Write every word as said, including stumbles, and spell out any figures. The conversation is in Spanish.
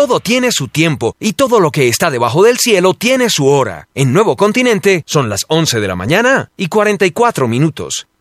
Todo tiene su tiempo y todo lo que está debajo del cielo tiene su hora. En Nuevo Continente son las once de la mañana y cuarenta y cuatro minutos.